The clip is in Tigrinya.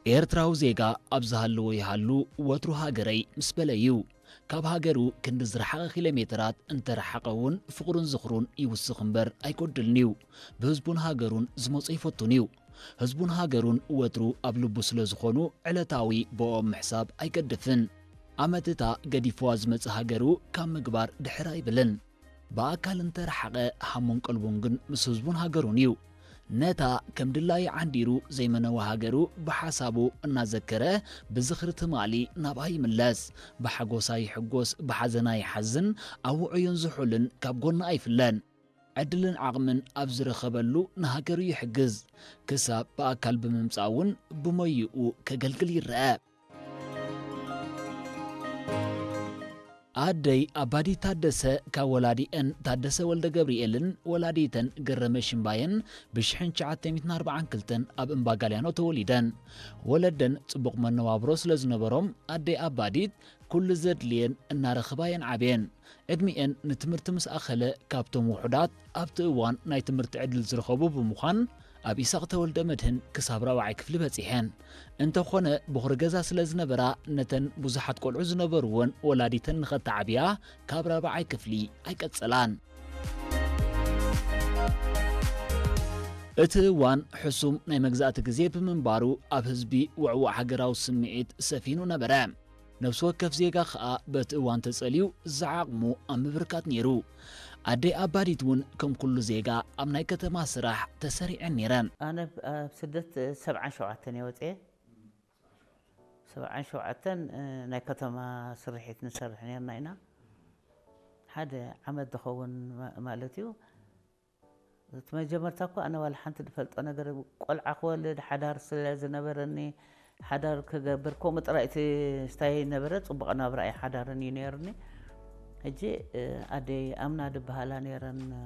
ኤርትራው ዜጋ ኣብዝሃለዎ ይሃሉ ወትሩ ሃገረይ ምስ በለዩ ካብ ሃገሩ ክንዲ ዝረሓቐ ኪሎ ሜትራት እንተረሓቐውን ፍቕሩን ዝኽሩን ይውስኽ እምበር ኣይጎድልንዩ ብህዝቡን ሃገሩን ዝመፁ ይፈቱን እዩ ህዝቡን ሃገሩን ወትሩ ኣብ ልቡ ስለ ዝኾኑ ዕለታዊ ቦኦም ምሕሳብ ኣይገድፍን ኣመትታ ገዲፍዋ ዝመጽእ ሃገሩ ካብ ምግባር ድሕር ኣይብልን ብኣካል እንተረሓቐ ሃሞን ቀልቡን ግን ምስ ህዝቡን ሃገሩን እዩ ነታ ከም ድላይ ዓንዲሩ ዘይመነዋ ሃገሩ በሓሳቡ እናዘከረ ብዝኽሪ ትማሊ ናብኣ ይምለስ ብሓጎሳ ይሕጎስ ብሓዘና ይሓዝን ኣብ ውዑዩን ዝሑልን ካብ ጎና ኣይፍለን ዕድልን ዓቕምን ኣብ ዝረኸበሉ ንሃገሩ ይሕግዝ ክሳብ ብኣካል ብምምጻውን ብሞይኡ ከገልግል ይርአ ኣደይ ኣባዲ ታደሰ ካብ ወላዲአን ታደሰ ወልደ ገብርኤልን ወላዲተን ገረመ ሽምባየን ብ1942 ኣብ እምባ ጋልያኖ ተወሊደን ወለደን ጽቡቕ መነባብሮ ስለ ዝነበሮም ኣደይ ኣባዲት ኩሉ ዘድልየን እናረኸባየን ዓብየን ዕድሚአን ንትምህርቲ ምስ ኣኸለ ካብቶም ውሑዳት ኣብቲ እዋን ናይ ትምህርቲ ዕድል ዝረኸቡ ብምዃን ኣብ ኢሳቕ ተወልደ መድህን ክሳብ 4ይ ክፍሊ በጺሐን እንተኾነ ብኹሪ ገዛ ስለ ዝነበራ ነተን ብዙሓት ቆልዑ ዝነበርዎን ወላዲተን ንኸተዓብያ ካብ 4ይ ክፍሊ ኣይቀጸላን እቲ እዋን ሕሱም ናይ መግዛእቲ ግዜ ብምንባሩ ኣብ ህዝቢ ውዕዉዕ ሃገራዊ ስምዒት ሰፊኑ ነበረ ነፍሲ ወከፍ ዜጋ ከዓ በቲ እዋን ተጸልዩ ዝዓቕሙ ኣብ ምብርካት ነይሩ ኣደይ ኣባዲት እውን ከም ኩሉ ዜጋ ኣብ ናይ ከተማ ስራሕ ተሰሪዐን ነይረን ኣነ ኣብ ስደት 77 እየ ወፅየ 77 ናይ ከተማ ስርሒት ንሰርሕ ነርና ኢና ሓደ ዓመት ዝኸውን ማለት እዩ እቲ መጀመርታ እኮ ኣነ ዋላ ሓንቲ ዝፈልጦ ነገር ቆልዓ ክወልድ ሓዳር ስለ ዝነበረኒ ሓዳር ክገብር ከምኡ ጥራይ እቲ ስታይ ነበረ ፅቡቕ ናብራ ሓዳርን እዩ ነይሩኒ ሕጂ ኣደይ ኣምና ድበሃላ ነይረን